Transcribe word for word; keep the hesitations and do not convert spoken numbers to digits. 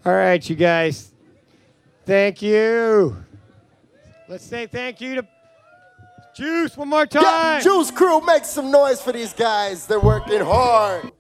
All right, you guys. Thank you. Let's say thank you to Juice one more time. Yeah, Juice Crew, make some noise for these guys. They're working hard.